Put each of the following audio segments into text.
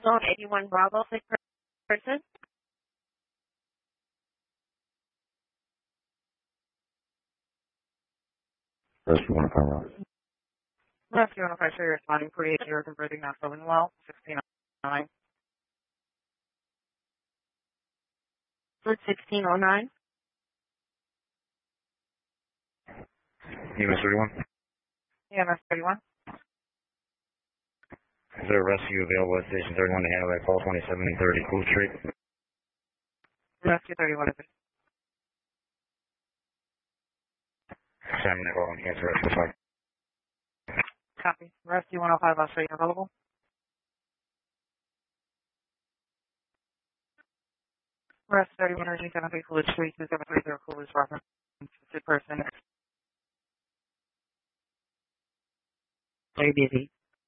Zone 81 Bravo, 6 person. Rescue 105 Ross. Rescue 105, sure you're responding. 48, you're converting, not filling well. 1609. Flight 1609. EMS 31. EMS 31. Is there a rescue available at Station 31 to handle that call 27 and 30 Cool Street? Rescue 31 is it? Sam Nickel on Cancer Rescue 5. Copy. Rescue 105, I'll show you available. Rescue 31, urging 73 Coolidge Street, 2730 Coolidge reference. 2 person. Very busy.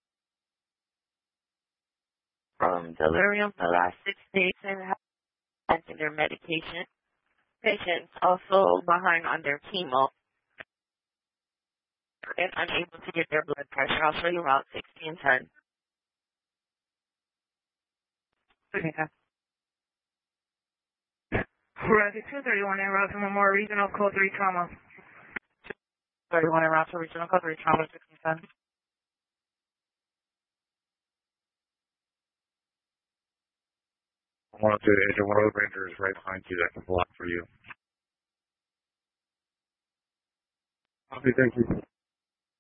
From delirium the last 6 days and have their medication. Patients also behind on their chemo and unable to get their blood pressure. I'll show you Route 1610. Okay. Rescue 231 en route to Memorial Regional Code 3 Trauma. 31 en route to Regional Code 3 Trauma 1610. One of the road ranger is right behind you. That can block for you. Okay, thank you.